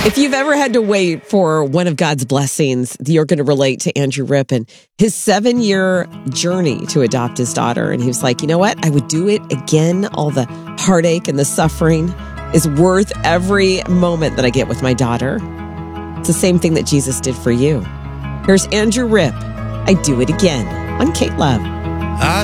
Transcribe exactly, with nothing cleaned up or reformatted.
If you've ever had to wait for one of God's blessings, you're going to relate to Andrew Ripp and his seven-year journey to adopt his daughter. And he was like, you know what? I would do it again. All the heartache and the suffering is worth every moment that I get with my daughter. It's the same thing that Jesus did for you. Here's Andrew Ripp. I do it again on Kate Love. I